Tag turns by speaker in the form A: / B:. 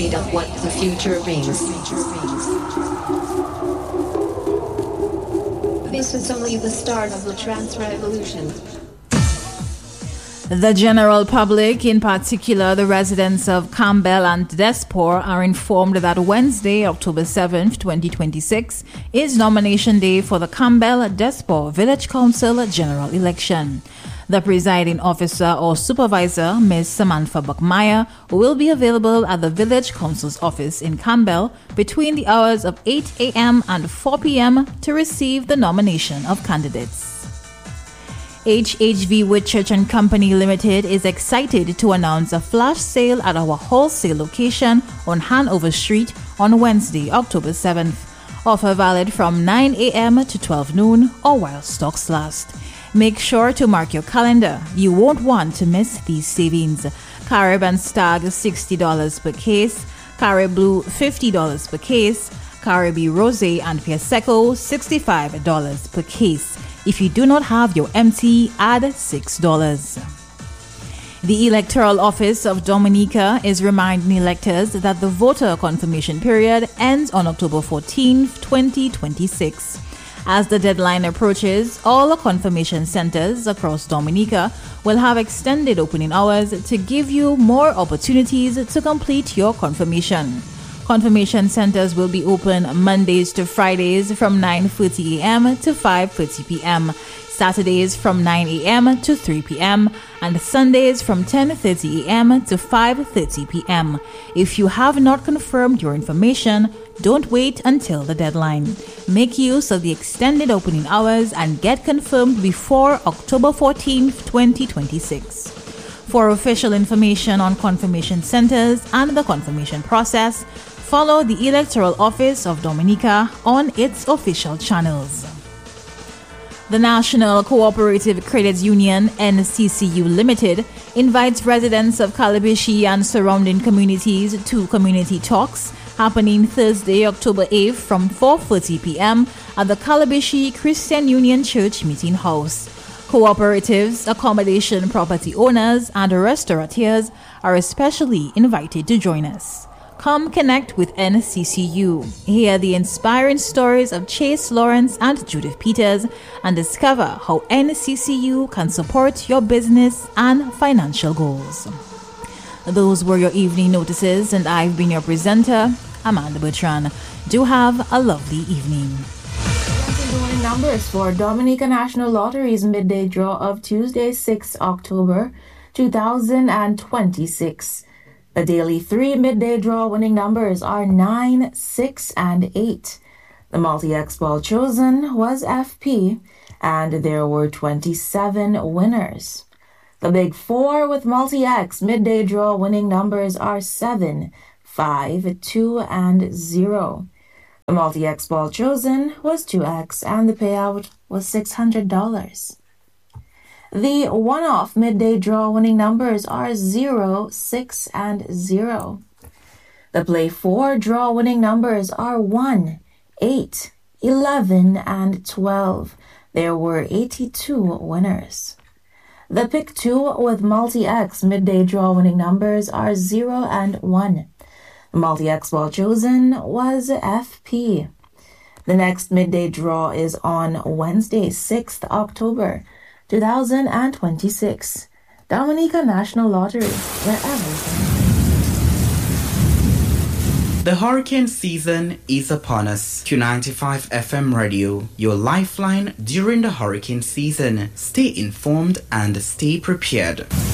A: afraid of what the future brings. This is only the start of the trance revolution.
B: The general public, in particular the residents of Campbell and Desport, are informed that Wednesday, October 7th, 2026, is nomination day for the Campbell-Desport Village Council general election. The presiding officer or supervisor, Ms. Samantha Buckmeyer, will be available at the Village Council's office in Campbell between the hours of 8 a.m. and 4 p.m. to receive the nomination of candidates. HHV Whitchurch & Company Limited is excited to announce a flash sale at our wholesale location on Hanover Street on Wednesday, October 7th. Offer valid from 9 a.m. to 12 noon or while stocks last. Make sure to mark your calendar. You won't want to miss these savings. Carib and Stag $60 per case, Carib Blue $50 per case, Caribe Rosé and Prosecco $65 per case. If you do not have your MT, add $6. The Electoral Office of Dominica is reminding electors that the voter confirmation period ends on October 14, 2026. As the deadline approaches, all confirmation centers across Dominica will have extended opening hours to give you more opportunities to complete your confirmation. Confirmation centers will be open Mondays to Fridays from 9:30 a.m. to 5:30 p.m., Saturdays from 9 a.m. to 3 p.m., and Sundays from 10:30 a.m. to 5:30 p.m. If you have not confirmed your information, don't wait until the deadline. Make use of the extended opening hours and get confirmed before October 14, 2026. For official information on confirmation centers and the confirmation process, follow the Electoral Office of Dominica on its official channels. The National Cooperative Credit Union, NCCU Limited, invites residents of Calabishi and surrounding communities to community talks happening Thursday, October 8th from 4:30 p.m. at the Calabishi Christian Union Church Meeting House. Cooperatives, accommodation property owners, and restaurateurs are especially invited to join us. Come connect with NCCU, hear the inspiring stories of Chase Lawrence and Judith Peters, and discover how NCCU can support your business and financial goals. Those were your evening notices, and I've been your presenter, Amanda Bertrand. Do have a lovely evening.
C: Winning numbers for Dominica National Lottery's midday draw of Tuesday, 6 October 2026. The daily 3 midday draw winning numbers are 9, 6, and 8. The multi-X ball chosen was FP, and there were 27 winners. The big 4 with multi-X midday draw winning numbers are 7, 5, 2, and 0. The multi-X ball chosen was 2X, and the payout was $600. The one-off midday draw winning numbers are 0, 6, and 0. The play 4 draw winning numbers are 1, 8, 11, and 12. There were 82 winners. The pick 2 with multi-X midday draw winning numbers are 0 and 1. The multi-X ball chosen was FP. The next midday draw is on Wednesday, 6th October 2026. Dominica National Lottery, where everything.
D: The hurricane season is upon us. Q95 FM Radio, your lifeline during the hurricane season. Stay informed and stay prepared.